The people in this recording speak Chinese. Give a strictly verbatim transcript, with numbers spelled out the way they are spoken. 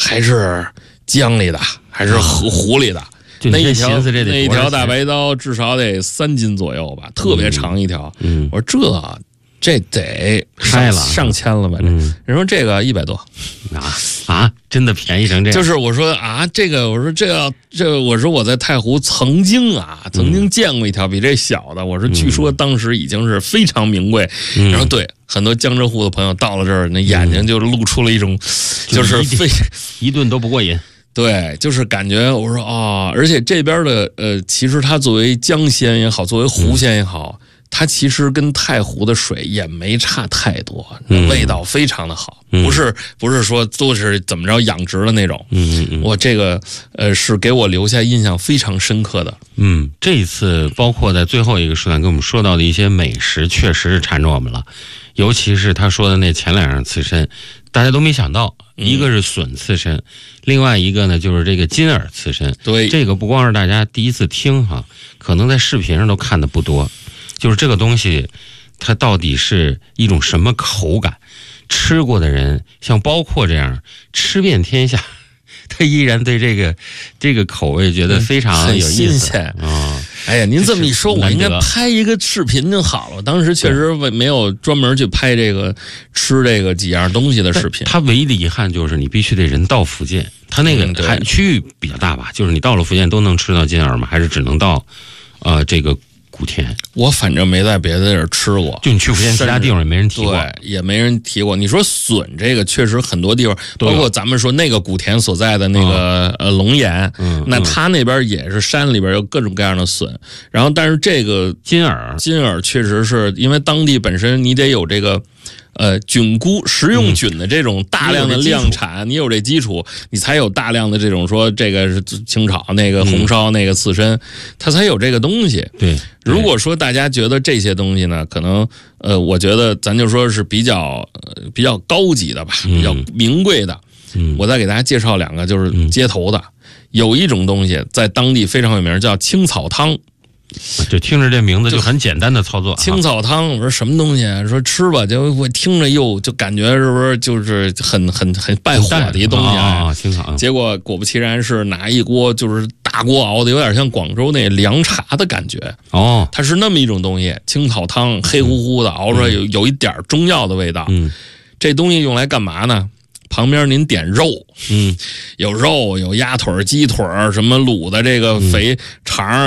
还是江里的，还是湖湖里的。 就那一条那一条大白刀至少得三斤左右吧，特别长一条。 嗯， 我说这这得开了上千了吧？ 嗯， 人说这个一百多啊啊，真的便宜成这样？ 就是我说啊，这个我说这要这我说我在太湖曾经啊曾经见过一条比这小的，我说据说当时已经是非常名贵。 嗯、 然后对很多江浙沪的朋友到了这儿，那眼睛就露出了一种、嗯、就是非一顿都不过瘾。 对，就是感觉我说啊、哦，而且这边的呃，其实它作为江鲜也好，作为湖鲜也好，嗯、它其实跟太湖的水也没差太多，嗯、味道非常的好，嗯、不是不是说都是怎么着养殖的那种。 嗯嗯， 我这个呃是给我留下印象非常深刻的。 嗯，这一次包括在最后一个时段跟我们说到的一些美食，确实是缠着我们了。尤其是他说的那前两样刺身，大家都没想到，一个是笋刺身，嗯、另外一个呢就是这个金耳刺身。 对， 这个不光是大家第一次听哈，可能在视频上都看的不多。就是这个东西，它到底是一种什么口感？吃过的人，像包括这样吃遍天下，他依然对这个这个口味觉得非常有意思啊、 哦！ 哎呀，您这么一说，我应该拍一个视频就好了。当时确实没有专门去拍这个吃这个几样东西的视频。 他唯一的遗憾就是你必须得人到福建，他那个还区域比较大吧？就是你到了福建都能吃到金耳吗？还是只能到呃这个古田？ 我反正没在别的地儿吃过， 就你去福建其他地方也没人提过， 对，也没人提过。你说笋这个确实很多地方，包括咱们说那个古田所在的那个、嗯、呃龙岩，嗯，那他那边也是山里边有各种各样的笋。然后，但是这个金耳， 金耳确实是因为当地本身你得有这个。呃，菌菇食用菌的这种大量的量产，嗯、你有这基础，你才有大量的这种说这个是清炒、那个红烧、嗯、那个刺身，它才有这个东西。 对， 如果说大家觉得这些东西呢，可能呃，我觉得咱就说是比较、呃、比较高级的吧，比较名贵的。嗯，我再给大家介绍两个，就是街头的，嗯、有一种东西在当地非常有名，叫青草汤。 就听着这名字就很简单的操作。 青草汤，我说什么东西啊？说吃吧，就我听着又就感觉是不是就是很很很败火的一东西啊？青草。 结果果不其然是拿一锅就是大锅熬的，有点像广州那凉茶的感觉。 哦， 它是那么一种东西，青草汤黑乎乎的，熬出来有有一点中药的味道。 嗯， 这东西用来干嘛呢？旁边您点肉， 嗯， 有肉，有鸭腿、鸡腿，什么卤的这个肥肠